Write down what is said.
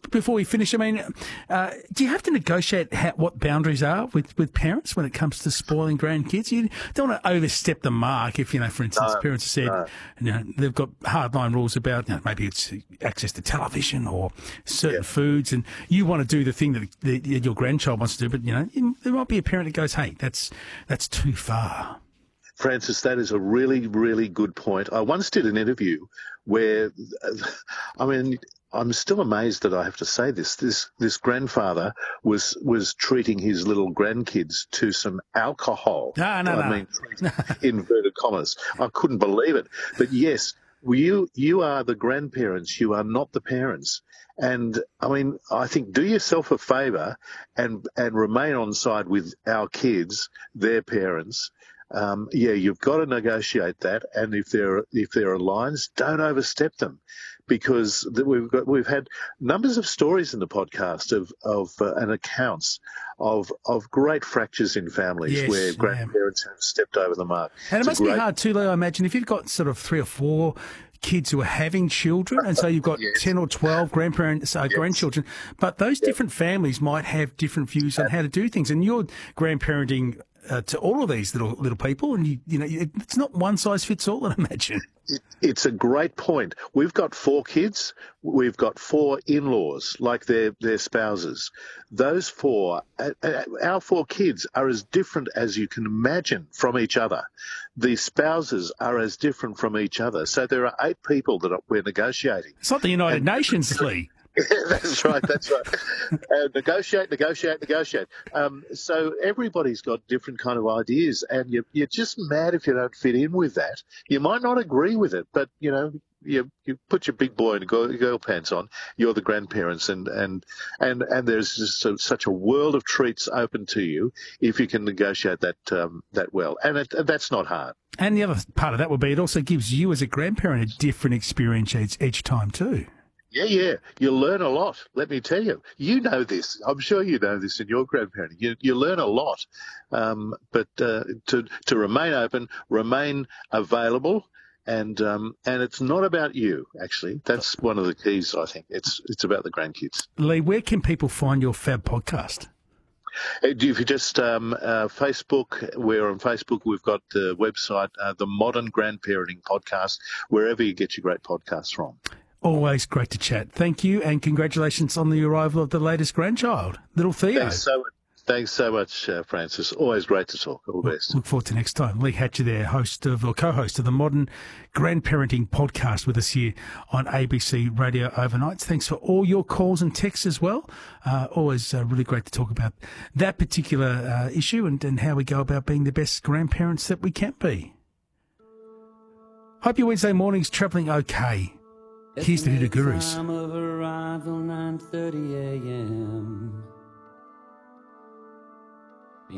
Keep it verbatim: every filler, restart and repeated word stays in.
before we finish, I mean, uh, do you have to negotiate how, what boundaries are with, with parents when it comes to spoiling grandkids? You don't want to overstep the mark if, you know, for instance, No, parents have said, no. you know, they've got hardline rules about, you know, maybe it's access to television or certain Yeah. foods, and you want to do the thing that, that your grandchild wants to do, but, you know, there might be a parent that goes, hey, that's that's too far. Francis, that is a really, really good point. I once did an interview where, I mean, I'm still amazed that I have to say this. This this grandfather was was treating his little grandkids to some alcohol. No, no, I no. mean, inverted commas. I couldn't believe it. But yes, you you are the grandparents. You are not the parents. And I mean, I think do yourself a favour and and remain on side with our kids, their parents. Um, yeah, you've got to negotiate that, and if there if there are lines, don't overstep them, because we've got we've had numbers of stories in the podcast of of uh, and accounts of of great fractures in families Yes, where yeah. grandparents have stepped over the mark. And it It's a must be great- hard too, Leo, I imagine, if you've got sort of three or four kids who are having children, and so you've got Yes. ten or twelve grandparents, uh, grandchildren, but those different families might have different views on how to do things, and you're grandparenting uh, to all of these little little people, and you you know it's not one size fits all, I imagine. It, it's a great point. We've got four kids. We've got four in-laws, like their their spouses. Those four, uh, uh, our four kids are as different as you can imagine from each other. The spouses are as different from each other. So there are eight people that are, we're negotiating. It's not the United Nations, Lee. That's right, that's right. Uh, negotiate, negotiate, negotiate. Um, so everybody's got different kind of ideas, and you're, you're just mad if you don't fit in with that. You might not agree with it, but, you know, you you put your big boy and girl, girl pants on. You're the grandparents, and and and, and there's just so, such a world of treats open to you if you can negotiate that um, that well, and it, that's not hard. And the other part of that would be it also gives you as a grandparent a different experience each, each time too. Yeah, yeah. You learn a lot, let me tell you. You know this. I'm sure you know this in your grandparenting. You, you learn a lot. Um, but uh, to to remain open, remain available, and um, and it's not about you, actually. That's one of the keys, I think. It's it's about the grandkids. Lee, where can people find your fab podcast? If you just um, uh, Facebook, we're on Facebook. We've got the website, uh, the Modern Grandparenting Podcast, wherever you get your great podcasts from. Always great to chat. Thank you, and congratulations on the arrival of the latest grandchild, little Theo. Thanks so much, Thanks so much uh, Francis. Always great to talk. All the best. Look forward to next time. Lee Hatcher there, host of, or co-host of the Modern Grandparenting Podcast with us here on A B C Radio Overnights. Thanks for all your calls and texts as well. Uh, always uh, really great to talk about that particular uh, issue and, and how we go about being the best grandparents that we can be. Hope your Wednesday morning's travelling okay. Here's the Huda Gurus. Time of arrival, nine thirty